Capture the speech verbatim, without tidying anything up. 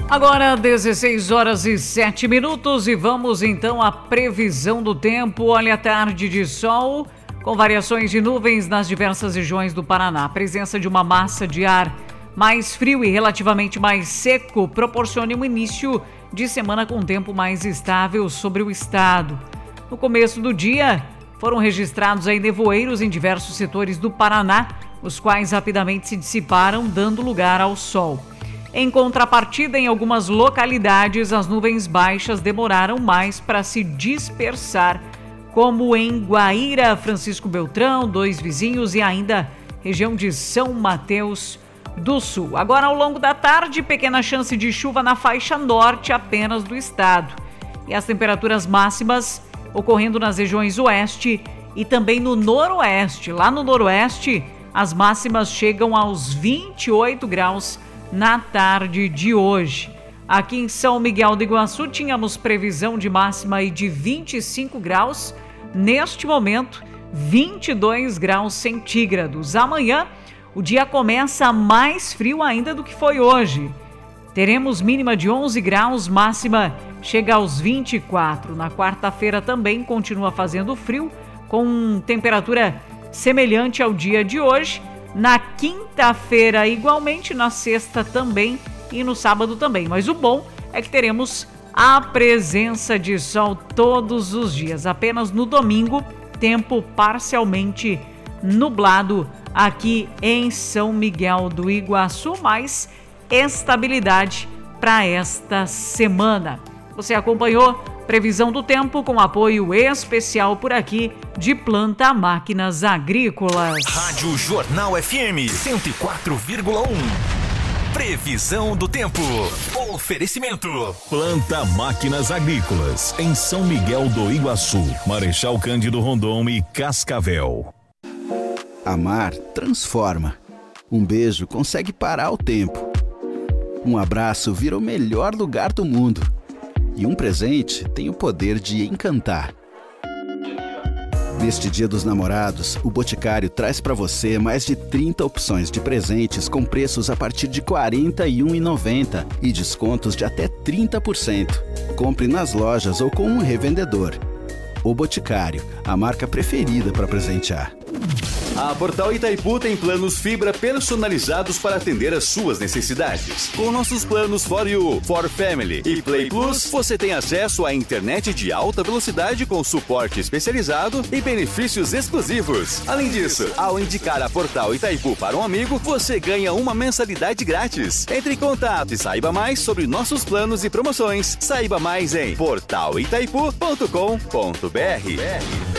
Agora dezesseis horas e sete minutos e vamos então à previsão do tempo. Olha, a tarde de sol com variações de nuvens nas diversas regiões do Paraná. A presença de uma massa de ar mais frio e relativamente mais seco proporciona um início de semana com tempo mais estável sobre o estado. No começo do dia, foram registrados aí nevoeiros em diversos setores do Paraná, os quais rapidamente se dissiparam, dando lugar ao sol. Em contrapartida, em algumas localidades, as nuvens baixas demoraram mais para se dispersar, como em Guaíra, Francisco Beltrão, Dois Vizinhos e ainda região de São Mateus do Sul. Agora, ao longo da tarde, pequena chance de chuva na faixa norte apenas do estado. E as temperaturas máximas ocorrendo nas regiões oeste e também no noroeste. Lá no noroeste, as máximas chegam aos vinte e oito graus na tarde de hoje. Aqui em São Miguel do Iguaçu tínhamos previsão de máxima aí de vinte e cinco graus, neste momento vinte e dois graus centígrados. Amanhã o dia começa mais frio ainda do que foi hoje. Teremos mínima de onze graus, máxima chega aos vinte e quatro. Na quarta-feira também continua fazendo frio, com temperatura semelhante ao dia de hoje. Na quinta-feira, igualmente, na sexta também e no sábado também. Mas o bom é que teremos a presença de sol todos os dias. Apenas no domingo, tempo parcialmente nublado aqui em São Miguel do Iguaçu, mais estabilidade para esta semana. Você acompanhou previsão do tempo com apoio especial por aqui de Planta Máquinas Agrícolas. Rádio Jornal F M cento e quatro vírgula um. Previsão do tempo. Oferecimento. Planta Máquinas Agrícolas em São Miguel do Iguaçu, Marechal Cândido Rondon e Cascavel. Amar transforma. Um beijo consegue parar o tempo. Um abraço vira o melhor lugar do mundo. E um presente tem o poder de encantar. Neste Dia dos Namorados, o Boticário traz para você mais de trinta opções de presentes com preços a partir de quarenta e um reais e noventa centavos e descontos de até trinta por cento. Compre nas lojas ou com um revendedor. O Boticário, a marca preferida para presentear. A Portal Itaipu tem planos fibra personalizados para atender às suas necessidades. Com nossos planos For You, For Family e Play Plus, você tem acesso à internet de alta velocidade com suporte especializado e benefícios exclusivos. Além disso, ao indicar a Portal Itaipu para um amigo, você ganha uma mensalidade grátis. Entre em contato e saiba mais sobre nossos planos e promoções. Saiba mais em portal itaipu ponto com ponto br.